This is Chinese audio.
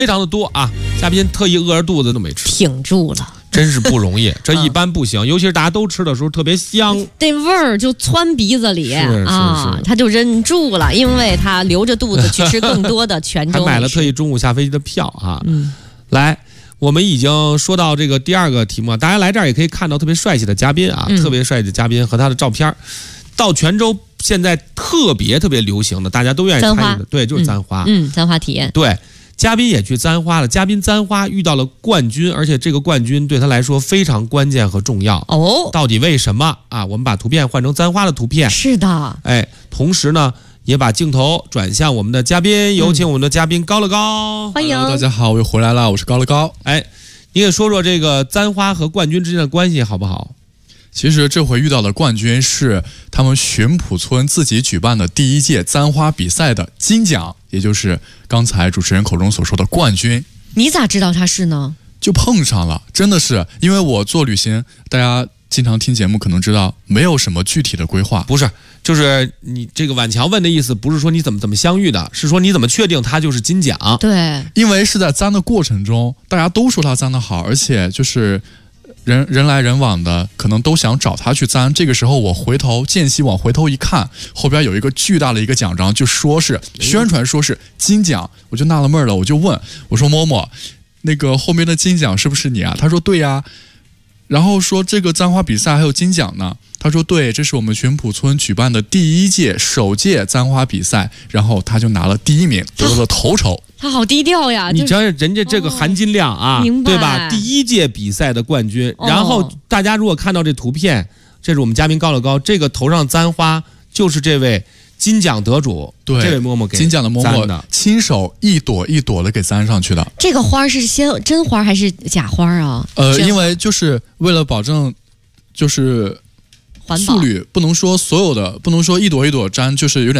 非常的多啊，嘉宾特意饿着肚子都没吃， 挺住了。 真是不容易，这一般不行，尤其是大家都吃的时候特别香， 那味儿就窜鼻子里是他就忍住了，因为他留着肚子去吃更多的泉州美食。 还买了特意中午下飞机的票啊。来，我们已经说到这个第二个题目，大家来这儿也可以看到特别帅气的嘉宾啊，特别帅气的嘉宾和他的照片。到泉州现在特别流行的，大家都愿意参与的，对，就是簪花。 簪花体验。 对。嘉宾也去簪花了，嘉宾簪花遇到了冠军，而且这个冠军对他来说非常关键和重要哦。到底为什么啊？我们把图片换成簪花的图片。 是的， 哎，同时呢，也把镜头转向我们的嘉宾，有请我们的嘉宾高乐高， 欢迎。 大家好，我又回来了，我是高乐高。 哎，你给说说这个簪花和冠军之间的关系好不好？ 其实这回遇到的冠军是他们浔埔村自己举办的第1届簪花比赛的金奖，也就是刚才主持人口中所说的冠军。 你咋知道他是呢？ 就碰上了，真的是因为我做旅行，大家经常听节目可能知道，没有什么具体的规划。 不是，就是你这个婉乔问的意思，不是说你怎么相遇的，是说你怎么确定他就是金奖？ 对， 因为是在簪的过程中，大家都说他簪得好，而且就是人来人往的，可能都想找他去簪。这个时候我间隙往回头一看，后边有一个巨大的一个奖章，就说是宣传说是金奖，我就纳了闷了，我就问我说嬷嬷，那个后面的金奖是不是你啊？他说对呀。然后说这个簪花比赛还有金奖呢，他说对，这是我们浔埔村举办的首届簪花比赛，然后他就拿了第1名，得到了头筹。 他好低调呀！ 你想想人家这个含金量啊，对吧？第1届比赛的冠军，然后大家如果看到这图片，这是我们嘉宾高乐高，这个头上簪花就是这位金奖得主， 对， 这位嬷嬷给金奖的嬷嬷亲手一朵一朵的给簪上去的。 这个花是真花还是假花啊？ 因为就是为了保证，就是速率不能说所有的，不能说一朵一朵簪，就是有点。